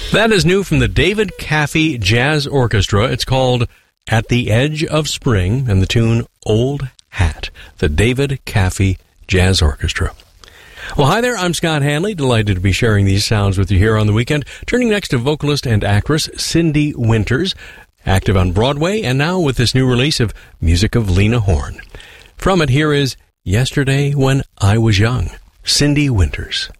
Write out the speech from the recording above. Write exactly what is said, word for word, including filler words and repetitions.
That is new from the David Caffey Jazz Orchestra. It's called At the Edge of Spring, and the tune Old Hat. The David Caffey Jazz Orchestra. Well, hi there, I'm Scott Hanley, delighted to be sharing these sounds with you here on the weekend. Turning next to vocalist and actress Cindy Winters, active on Broadway, and now with this new release of music of Lena Horne. From it, here is Yesterday When I Was Young, Cindy Winters.